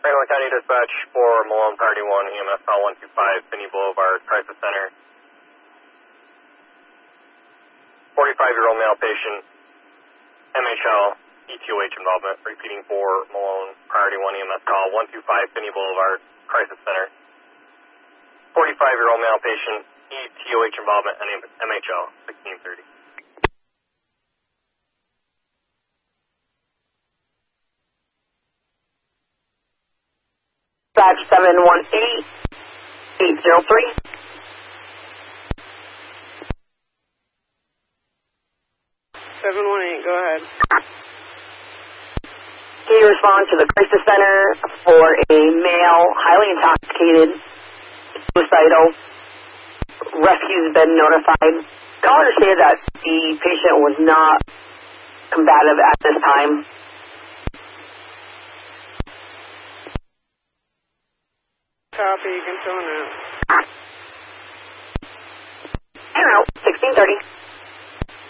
Franklin County Dispatch for Malone Priority 1, EMS call 125, Finney Boulevard, Crisis Center. 45-year-old male patient, MHL, ETOH involvement, repeating for Malone Priority 1, EMS call 125, Finney Boulevard, Crisis Center. 45-year-old male patient, ETOH involvement, MHL, 1630. Batch 718-803. 718, go ahead. Can you respond to the crisis center for a male, highly intoxicated, suicidal? Rescue's been notified. Caller stated that the patient was not combative at this time. Copy, you can tone it. En route, 1630.